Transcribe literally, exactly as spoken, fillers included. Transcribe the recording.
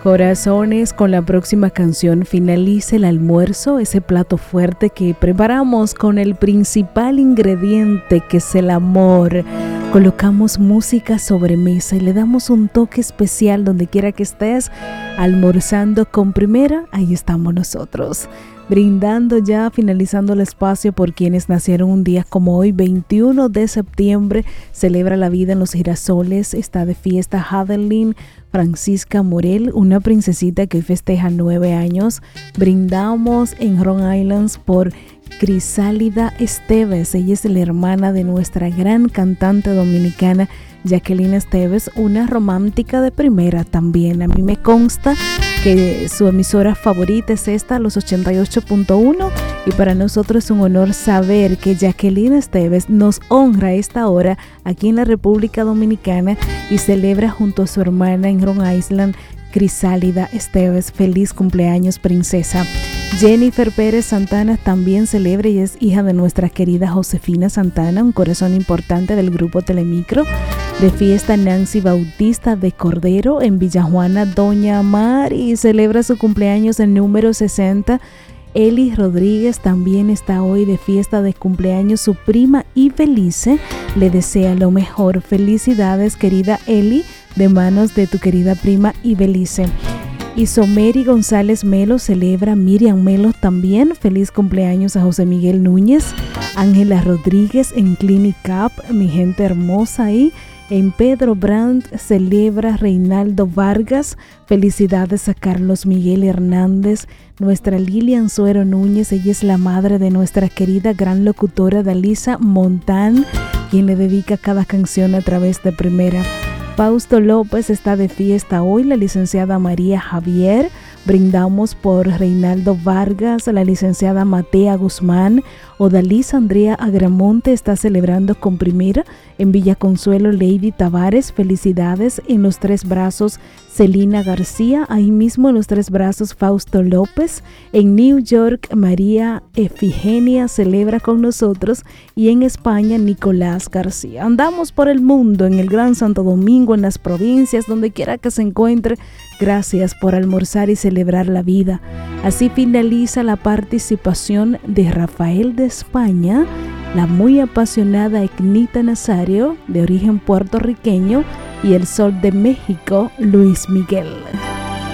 Corazones, con la próxima canción finaliza el almuerzo, ese plato fuerte que preparamos con el principal ingrediente que es el amor. Colocamos música sobre mesa y le damos un toque especial donde quiera que estés almorzando con Primera. Ahí estamos nosotros, brindando ya, finalizando el espacio por quienes nacieron un día como hoy, veintiuno de septiembre. Celebra la vida en Los Girasoles, está de fiesta Hadeline Francisca Morel, una princesita que hoy festeja nueve años. Brindamos en Rhode Island por Crisálida Esteves, ella es la hermana de nuestra gran cantante dominicana Jacqueline Esteves, una romántica de primera también. A mí me consta que su emisora favorita es esta, los ochenta y ocho punto uno, y para nosotros es un honor saber que Jacqueline Esteves nos honra a esta hora aquí en la República Dominicana y celebra junto a su hermana en Rhode Island, Crisálida Esteves. Feliz cumpleaños, princesa. Jennifer Pérez Santana también celebra y es hija de nuestra querida Josefina Santana, un corazón importante del grupo Telemicro. De fiesta Nancy Bautista de Cordero en Villajuana, Doña Mari celebra su cumpleaños el número sesenta. Eli Rodríguez también está hoy de fiesta de cumpleaños. Su prima Ibelice le desea lo mejor. Felicidades, querida Eli, de manos de tu querida prima Ibelice. Isomeri González Melo celebra, Miriam Melo también. Feliz cumpleaños a José Miguel Núñez. Ángela Rodríguez en Clinic Up, mi gente hermosa ahí. En Pedro Brandt celebra Reinaldo Vargas. Felicidades a Carlos Miguel Hernández. Nuestra Lilian Suero Núñez, ella es la madre de nuestra querida gran locutora Dalisa Montán, quien le dedica cada canción a través de Primera. Fausto López está de fiesta hoy, la licenciada María Javier. Brindamos por Reinaldo Vargas, la licenciada Matea Guzmán. Odalisa Andrea Agramonte está celebrando con Primera. En Villa Consuelo, Lady Tavares, felicidades. En Los Tres Brazos, Celina García. Ahí mismo en Los Tres Brazos, Fausto López. En New York, María Efigenia celebra con nosotros. Y en España, Nicolás García. Andamos por el mundo, en el Gran Santo Domingo, en las provincias, donde quiera que se encuentre. Gracias por almorzar y celebrar la vida. Así finaliza la participación de Rafael de España, la muy apasionada Egnita Nazario, de origen puertorriqueño, y el Sol de México, Luis Miguel.